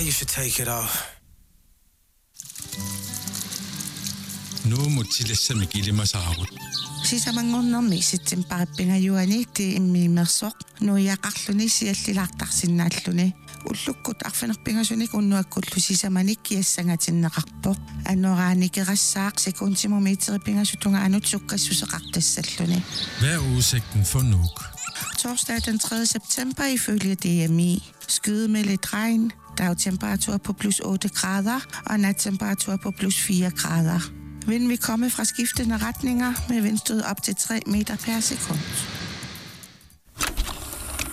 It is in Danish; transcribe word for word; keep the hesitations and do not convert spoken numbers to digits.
you should take it off. Nu mutsilassa mikilima saarut. Sisamangornermiisitsim parippigajuani ti immiimersoq nuiaqarluni siallilaartarsinnaalluni уллуккут арфинерпингасуник уннуаккуллу сисаманик киассангаатиннеқарпоқ аннорааникерасаақ секундтимометерипингасутунга анут суккассусеқартассаллуни. Hvad er udsigten for Nuuk? Torsdag den tredje september ifølge D M I. Skyde med lidt regn, dagtemperatur på plus otte grader og nattemperatur på plus fire grader. Vinden vil komme fra skiftende retninger med vindstød op til tre meter per sekund.